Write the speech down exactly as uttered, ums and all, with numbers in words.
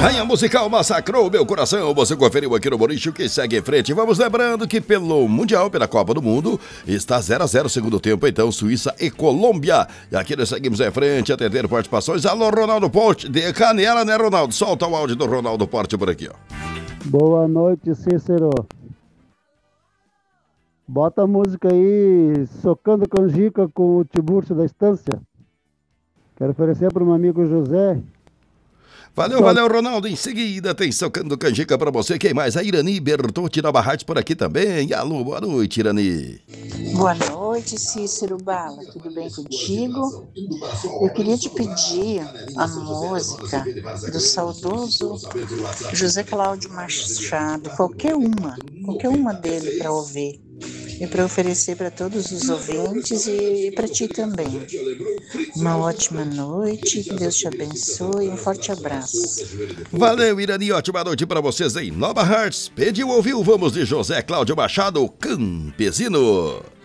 Rainha musical massacrou meu coração. Você conferiu aqui no Boliche que segue em frente. Vamos lembrando que pelo Mundial, pela Copa do Mundo, está zero a zero segundo tempo, então, Suíça e Colômbia. E aqui nós seguimos em frente, atendendo participações. Alô, Ronaldo Porte, de Canela, né, Ronaldo? Solta o áudio do Ronaldo Porte por aqui, ó. Boa noite, Cícero. Bota a música aí, Socando Canjica com o Tiburcio da Estância. Quero oferecer para o meu amigo José. Valeu, Só... valeu, Ronaldo. Em seguida tem Socando Canjica pra você. Quem mais? A Irani Bertotti Nova Hartz por aqui também. Alô, boa noite, Irani. Boa noite, Cícero Bala. Tudo bem contigo? Eu queria te pedir a música do saudoso José Cláudio Machado, qualquer uma, qualquer uma dele para ouvir. E para oferecer para todos os ouvintes e para ti também. Uma ótima noite, que Deus te abençoe, um forte abraço. Valeu, Irani, ótima noite para vocês em Nova Hartz. Pediu, ouviu, vamos de José Cláudio Machado, Campesino.